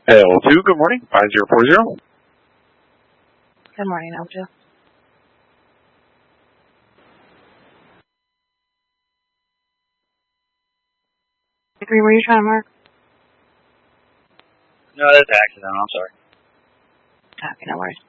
L2, good morning, 5040. Good morning, L2. Three, were you trying to mark? No, that's accidental, I'm sorry. Okay, no worries.